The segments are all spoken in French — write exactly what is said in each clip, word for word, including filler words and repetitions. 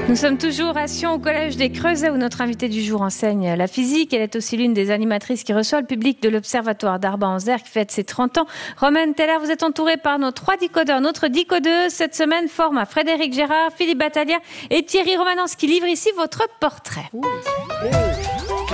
Nous sommes toujours à Sion, au Collège des Creusets, où notre invitée du jour enseigne la physique. Elle est aussi l'une des animatrices qui reçoit le public de l'Observatoire d'Arba-en-Zer, qui fête ses trente ans. Romaine Teller, vous êtes entourée par nos trois décodeurs. Notre décodeuse, cette semaine, forme à Frédéric Gérard, Philippe Battaglia et Thierry Romanens, qui livre ici votre portrait. Oh. Oh.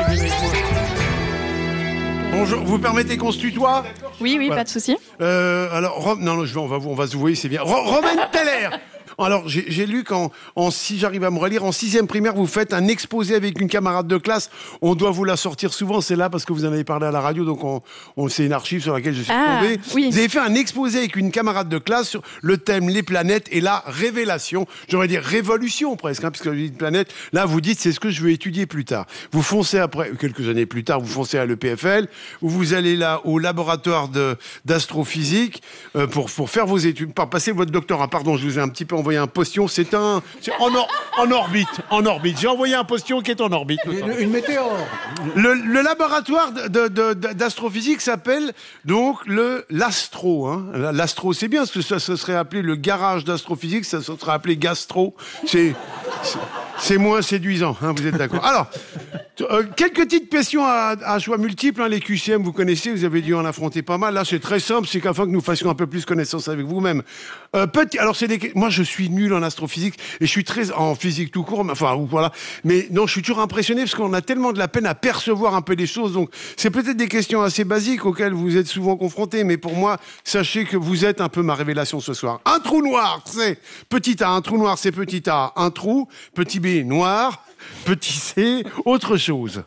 Bonjour, vous permettez qu'on se tutoie ? Oui, oui, voilà. Pas de souci. Euh, alors, Rom... non, non, je vais, on va, on va se voir, c'est bien. Ro- Romaine Teller. Alors, j'ai, j'ai lu qu'en, en, si j'arrive à me relire, en sixième primaire, vous faites un exposé avec une camarade de classe. On doit vous la sortir souvent, c'est là parce que vous en avez parlé à la radio, donc on, on c'est une archive sur laquelle je suis ah, tombé. Oui. Vous avez fait un exposé avec une camarade de classe sur le thème les planètes et la révélation. J'aurais dire révolution presque, hein, puisque les planètes. Là, vous dites c'est ce que je veux étudier plus tard. Vous foncez après quelques années plus tard, vous foncez à l'E P F L, où vous allez là au laboratoire de d'astrophysique euh, pour pour faire vos études, pour passer votre doctorat. Pardon, je vous ai un petit peu envoyé un postillon. C'est un, c'est en, or, en orbite, en orbite. J'ai envoyé un postillon qui est en orbite. Une, une météore. Le, le laboratoire de, de, de, d'astrophysique s'appelle donc le l'Astro. Hein. L'Astro, c'est bien, parce que ça se serait appelé le garage d'astrophysique, ça se serait appelé Gastro. C'est, c'est, c'est moins séduisant, hein, vous êtes d'accord. Alors, euh, quelques petites questions à, à choix multiples. Hein. Les Q C M, vous connaissez, vous avez dû en affronter pas mal. Là, c'est très simple, c'est qu'afin que nous fassions un peu plus connaissance avec vous-même. Euh, petit, alors, c'est des, moi, je suis nul en astrophysique et je suis très en physique tout court. Enfin, voilà. Mais non, je suis toujours impressionné parce qu'on a tellement de la peine à percevoir un peu les choses. Donc, c'est peut-être des questions assez basiques auxquelles vous êtes souvent confrontés. Mais pour moi, sachez que vous êtes un peu ma révélation ce soir. Un trou noir, c'est petit A. Un trou noir, c'est petit A. Un trou. Petit B, noir. Petit C, autre chose.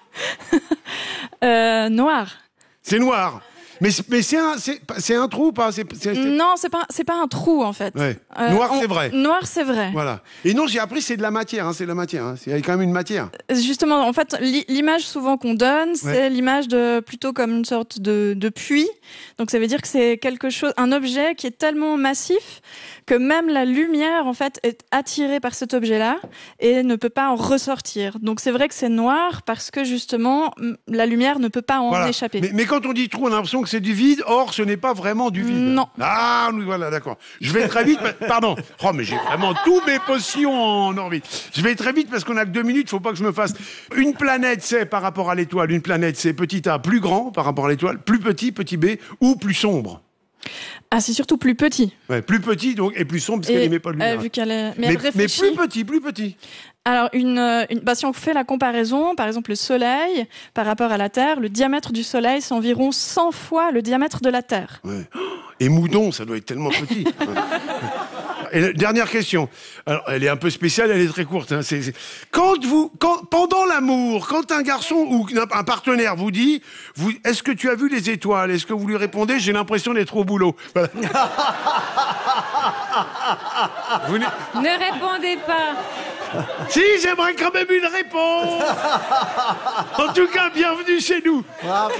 euh, noir. C'est noir. Mais, mais c'est, un, c'est, c'est un trou ou pas c'est, c'est, c'est... Non, c'est pas, c'est pas un trou, en fait. Ouais. Euh, Noir, on... c'est vrai. Noir, c'est vrai. Voilà. Et non, j'ai appris, c'est de la matière. Hein, c'est de la matière. Hein. Il y a quand même une matière. Justement, en fait, l'image souvent qu'on donne, c'est ouais. l'image de plutôt comme une sorte de, de puits. Donc, ça veut dire que c'est quelque chose, un objet qui est tellement massif que même la lumière, en fait, est attirée par cet objet-là et ne peut pas en ressortir. Donc, c'est vrai que c'est noir parce que, justement, la lumière ne peut pas en voilà. échapper. Mais, mais quand on dit trou, on a l'impression que c'est du vide. Or, ce n'est pas vraiment du vide. Non. Ah, oui, voilà, d'accord. Je vais très vite. Pardon. Oh, mais j'ai vraiment tous mes potions en orbite. Je vais très vite parce qu'on a que deux minutes. Faut pas que je me fasse. Une planète, c'est par rapport à l'étoile. Une planète, c'est petit A, plus grand par rapport à l'étoile, plus petit, petit B, ou plus sombre. Ah, c'est surtout plus petit. Ouais, plus petit donc et plus sombre parce et, qu'elle n'émet pas de lumière. Euh, vu qu'elle est... mais, mais, elle réfléchit. mais plus petit, plus petit. Alors, une, une, bah, si on fait la comparaison, par exemple, le Soleil, par rapport à la Terre, le diamètre du Soleil, c'est environ cent fois le diamètre de la Terre. Ouais. Et Moudon, ça doit être tellement petit. Et dernière question. Alors, elle est un peu spéciale, elle est très courte. Hein. C'est, c'est... Quand vous, quand, pendant l'amour, quand un garçon ou un partenaire vous dit, vous, est-ce que tu as vu les étoiles ? Est-ce que vous lui répondez, j'ai l'impression d'être au boulot. Voilà. Vous ne... ne répondez pas. Si, j'aimerais quand même une réponse. En tout cas, bienvenue chez nous. Bravo.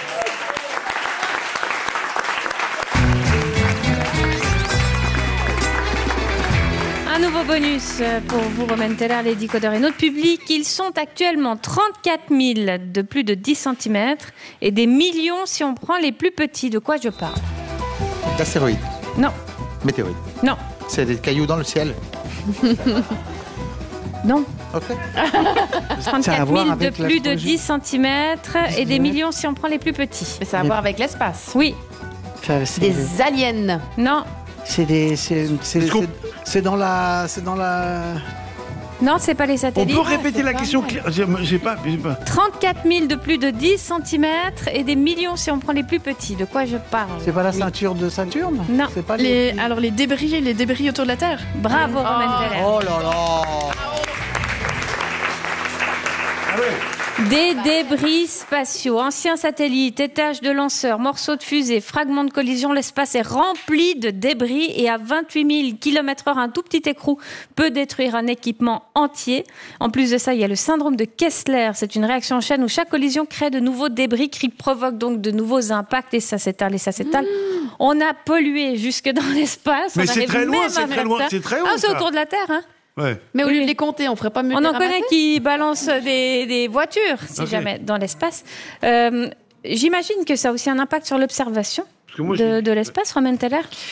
Un nouveau bonus pour vous, Romaine Teller, les décodeurs et notre public. Ils sont actuellement trente-quatre mille de plus de dix centimètres et des millions si on prend les plus petits. De quoi je parle ? D'astéroïdes. Non. Météorites. Non. C'est des cailloux dans le ciel. Non. Ok. trente-quatre mille de plus de dix centimètres et des millions si on prend les plus petits. Mais ça a à voir avec l'espace. Oui. Enfin, des aliens. Non. C'est des, c'est, c'est, c'est, c'est dans la, c'est dans la. Non, c'est pas les satellites. On peut répéter la question claire. J'ai, j'ai pas, j'ai pas. trente-quatre mille de plus de dix centimètres et des millions si on prend les plus petits. De quoi je parle ? C'est pas la ceinture de Saturne ? Non. C'est pas les... les... Alors les débris, les débris autour de la Terre. Bravo, oh. Romaine Teller. Oh là là. Ah ouais. Des débris spatiaux, anciens satellites, étages de lanceurs, morceaux de fusées, fragments de collision, l'espace est rempli de débris et à vingt-huit mille kilomètres heure, un tout petit écrou peut détruire un équipement entier. En plus de ça, il y a le syndrome de Kessler. C'est une réaction en chaîne où chaque collision crée de nouveaux débris qui provoquent donc de nouveaux impacts et ça s'étale et ça s'étale. Mmh. On a pollué jusque dans l'espace. Mais on c'est très loin, c'est très loin, ça. c'est très haut. Ah, c'est ça. autour de la Terre, hein. Ouais. Mais au lieu oui. de les compter, on ferait pas mieux On de les en connaît ramasser qui balancent des, des voitures, si okay. jamais, dans l'espace. Euh, j'imagine que ça a aussi un impact sur l'observation de, de l'espace, Romaine Teller.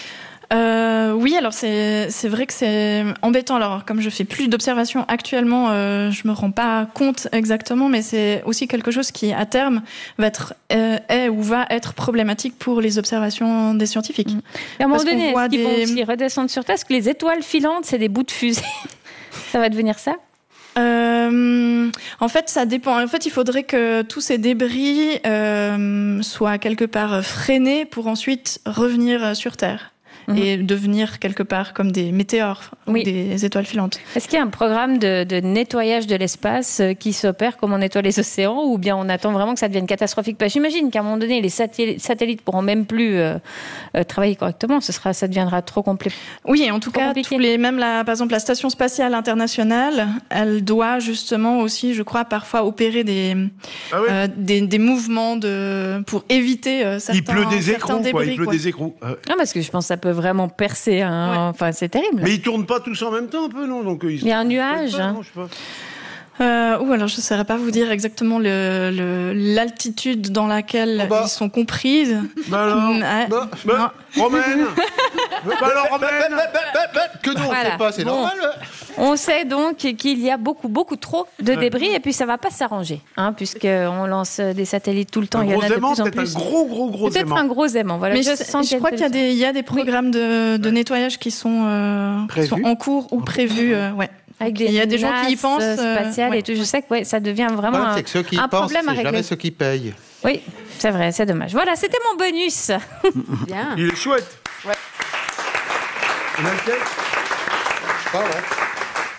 Euh, oui, alors c'est c'est vrai que c'est embêtant. Alors comme je fais plus d'observations actuellement, euh, je me rends pas compte exactement, mais c'est aussi quelque chose qui à terme va être euh, est ou va être problématique pour les observations des scientifiques. Mmh. Et à un moment Parce qu'on donné, voit est-ce qu'ils vont des- aussi redescendre sur Terre? Est-ce que les étoiles filantes, c'est des bouts de fusée? Ça va devenir ça? Euh, en fait, ça dépend. En fait, il faudrait que tous ces débris euh, soient quelque part freinés pour ensuite revenir sur Terre. Mhm. Et devenir quelque part comme des météores Oui. ou des étoiles filantes. Est-ce qu'il y a un programme de, de nettoyage de l'espace euh, qui s'opère comme on nettoie les océans, ou bien on attend vraiment que ça devienne catastrophique? Parce que j'imagine qu'à un moment donné, les satel- satellites pourront même plus euh, euh, travailler correctement. Ce sera, ça deviendra trop compliqué. Oui, en tout Trop cas, compliqué. tous les, même la, par exemple la station spatiale internationale, elle doit justement aussi, je crois, parfois opérer des Ah oui. euh, des, des mouvements de pour éviter euh, certains, Il pleut des certains écrous, quoi. débris. Il pleut quoi. des écrous. Euh, Non, parce que je pense que ça peut vraiment percer. Hein. Ouais. Enfin, c'est terrible. Mais ils tournent pas tous en même temps, un peu, non? Donc, euh, ils Il y a un se- nuage, pas, hein. non, je sais pas. Euh, ou alors je ne saurais pas vous dire exactement le, le- l'altitude dans laquelle Oh bah. ils sont comprises. Bah alors, Mm, ouais. Bah, bah, Romaine Bah alors, Romaine que nous, on Voilà. fait pas, c'est Bon. normal. On sait donc qu'il y a beaucoup, beaucoup trop de débris, et puis ça va pas s'arranger, hein, puisqu'on lance des satellites tout le temps. Un Il y en gros a de aimant, plus en peut-être un plus. gros, gros, gros Peut-être aimant. un gros aimant. Voilà. Mais je, sens je crois qu'il y a des, il y a des programmes de, de nettoyage qui sont, euh, qui Prévus. sont en cours ou prévus. euh, ouais. Avec Il y a des gens qui y menaces pensent, euh, spatiales ouais. et tout. Je sais que ouais, ça devient vraiment Voilà, un, c'est que ceux qui un pensent, problème à c'est régler. jamais ceux qui payent. Oui, c'est vrai, c'est dommage. Voilà, c'était mon bonus. Bien. Il est chouette. Ouais. On a le texte Ah ouais.